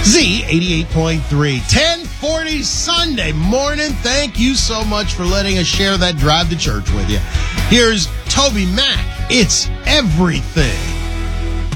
Z88.3, 1040 Sunday morning. Thank you so much for letting us share that drive to church with you. Here's Toby Mac. It's everything.